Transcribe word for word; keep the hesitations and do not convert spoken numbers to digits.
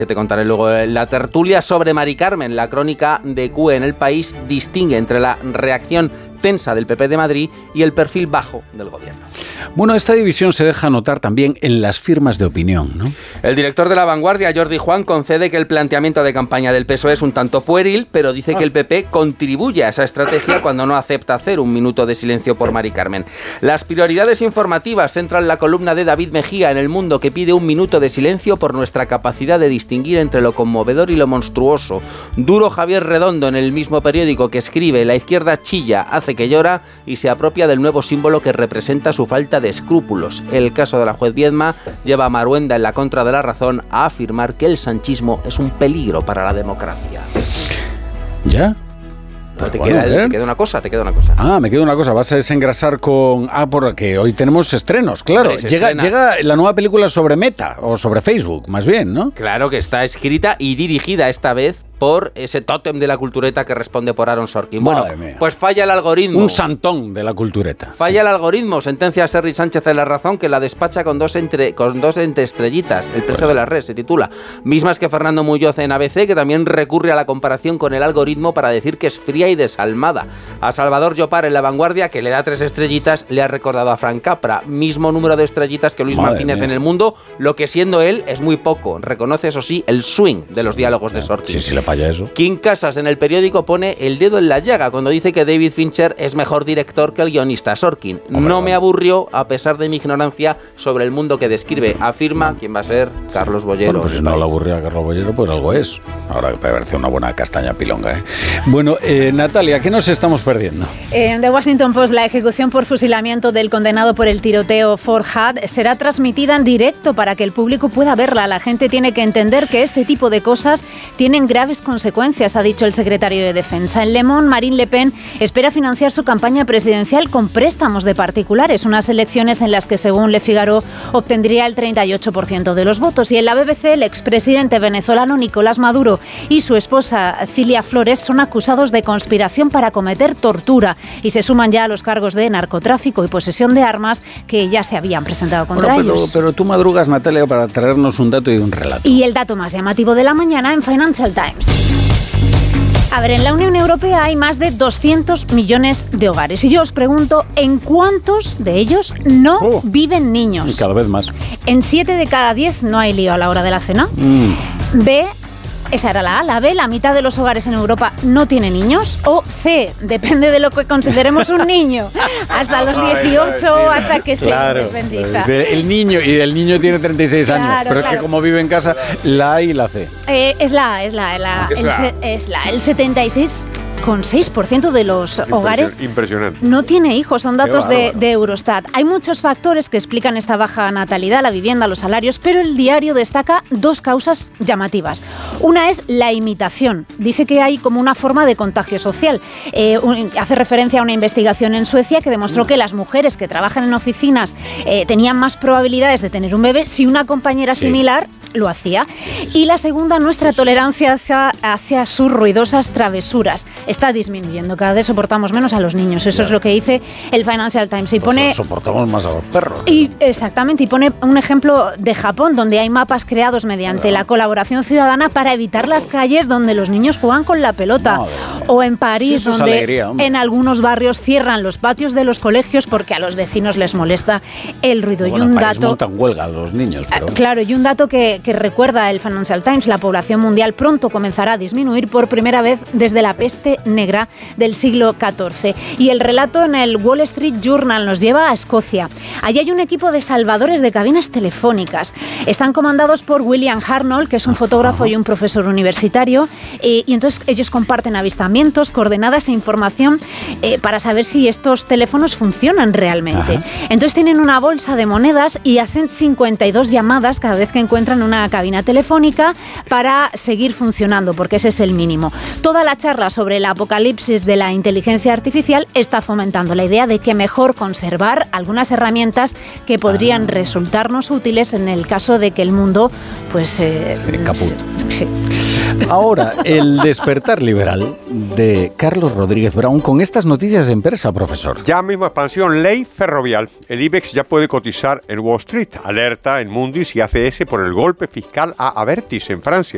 que te contaré luego. La tertulia sobre Mari Carmen, la crónica de C U E en El País, distingue entre la reacción tensa del P P de Madrid y el perfil bajo del gobierno. Bueno, esta división se deja notar también en las firmas de opinión, ¿no? El director de La Vanguardia, Jordi Juan, concede que el planteamiento de campaña del P S O E es un tanto pueril, pero dice que el P P contribuye a esa estrategia cuando no acepta hacer un minuto de silencio por Mari Carmen. Las prioridades informativas centran la columna de David Mejía en El Mundo, que pide un minuto de silencio por nuestra capacidad de distinguir entre lo conmovedor y lo monstruoso. Duro Javier Redondo, en el mismo periódico, que escribe: la izquierda chilla, hace que llora y se apropia del nuevo símbolo que representa su falta de escrúpulos. El caso de la juez Viedma lleva a Maruenda, en La Contra de la Razón, a afirmar que el sanchismo es un peligro para la democracia. ¿Ya? No, te, bueno, queda, te queda una cosa, te queda una cosa. Ah, me queda una cosa. Vas a desengrasar con... Ah, porque hoy tenemos estrenos, claro. Llega, llega la nueva película sobre Meta, o sobre Facebook, más bien, ¿no? Claro, que está escrita y dirigida esta vez por ese tótem de la cultureta que responde por Aaron Sorkin. Bueno, pues falla el algoritmo. Un santón de la cultureta. Falla sí. el algoritmo. Sentencia a Serri Sánchez de La Razón, que la despacha con dos entre con dos entre estrellitas. El precio pues. de la red se titula. Mismas que Fernando Muñoz en A B C, que también recurre a la comparación con el algoritmo para decir que es fría y desalmada. A Salvador Llopar en La Vanguardia, que le da tres estrellitas, le ha recordado a Frank Capra. Mismo número de estrellitas que Luis Madre Martínez mía. en El Mundo, lo que siendo él es muy poco. Reconoce, eso sí, el swing de los diálogos de Sorkin. Sí, sí, le falla eso. Kim Casas en El Periódico pone el dedo en la llaga cuando dice que David Fincher es mejor director que el guionista Sorkin. Hombre, no me aburrió a pesar de mi ignorancia sobre el mundo que describe, afirma quien va a ser Carlos Bollero. Bueno, pues si no le aburrió a Carlos Bollero, pues algo es. Ahora me parece una buena castaña pilonga, ¿eh? Bueno, eh, Natalia, ¿qué nos estamos perdiendo? En The Washington Post, la ejecución por fusilamiento del condenado por el tiroteo Farhad será transmitida en directo para que el público pueda verla. La gente tiene que entender que este tipo de cosas tienen graves consecuencias, ha dicho el secretario de Defensa. En Le Monde, Marine Le Pen espera financiar su campaña presidencial con préstamos de particulares, unas elecciones en las que, según Le Figaro, obtendría el treinta y ocho por ciento de los votos. Y en la B B C, el expresidente venezolano Nicolás Maduro y su esposa Cilia Flores son acusados de conspiración para cometer tortura y se suman ya a los cargos de narcotráfico y posesión de armas que ya se habían presentado contra bueno, pero, ellos. Pero tú madrugas, Natalia, para traernos un dato y un relato. Y el dato más llamativo de la mañana en Financial Times. A ver, en la Unión Europea hay más de doscientos millones de hogares. Y yo os pregunto, ¿en cuántos de ellos no oh, viven niños? Y cada vez más. En siete de cada diez no hay lío a la hora de la cena. Mm. B, esa era la A. La B, la mitad de los hogares en Europa no tiene niños. O C, depende de lo que consideremos un niño. Hasta los dieciocho, hasta que se claro, independiza. El niño, y el niño tiene treinta y seis claro, años. Pero claro. es que como vive en casa, la A y la C. Eh, es la A, es la A. La, ¿Es el, la? se, es la El setenta y seis coma seis por ciento de los Impresion- hogares impresionante. no tiene hijos, son datos de, bárbaro. de Eurostat. Hay muchos factores que explican esta baja natalidad, la vivienda, los salarios, pero el diario destaca dos causas llamativas. Una es la imitación. Dice que hay como una forma de contagio social. Eh, un, hace referencia a una investigación en Suecia que demostró que las mujeres que trabajan en oficinas eh, tenían más probabilidades de tener un bebé si una compañera sí. similar lo hacía. Y la segunda, nuestra tolerancia hacia, hacia sus ruidosas travesuras. Está disminuyendo, cada vez soportamos menos a los niños. Eso claro. es lo que dice el Financial Times. Y pues pone soportamos más a los perros. Y, exactamente, y pone un ejemplo de Japón, donde hay mapas creados mediante claro. la colaboración ciudadana para evitar las calles donde los niños juegan con la pelota. Madre. O en París, sí, donde alegría, en algunos barrios cierran los patios de los colegios porque a los vecinos les molesta el ruido. Bueno, y un en París dato montan huelga los niños. Pero... Claro, y un dato que, que recuerda el Financial Times: la población mundial pronto comenzará a disminuir por primera vez desde la peste negra del siglo catorce. Y el relato en el Wall Street Journal nos lleva a Escocia. Allí hay un equipo de salvadores de cabinas telefónicas. Están comandados por William Hartnell, que es un fotógrafo y un profesor universitario, eh, y entonces ellos comparten avistamientos, coordenadas e información eh, para saber si estos teléfonos funcionan realmente. Ajá. Entonces tienen una bolsa de monedas y hacen cincuenta y dos llamadas cada vez que encuentran una cabina telefónica para seguir funcionando, porque ese es el mínimo. Toda la charla sobre el apocalipsis de la inteligencia artificial está fomentando la idea de que mejor conservar algunas herramientas que podrían ah. resultarnos útiles en el caso de que el mundo pues eh, sí, caput. Sí. Ahora, el despertar liberal de Carlos Rodríguez Brown con estas noticias de empresa, profesor. Ya mismo expansión, ley ferrovial. El IBEX ya puede cotizar en Wall Street. Alerta en Mundis y A C S por el golpe fiscal a Abertis en Francia.